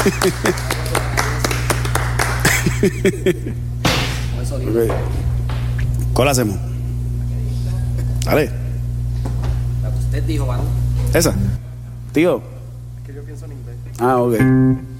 Okay. ¿Cuál hacemos? Dale. Usted dijo, ¿vale? ¿Esa? Tío. Es que yo pienso en inglés. Ah, ok.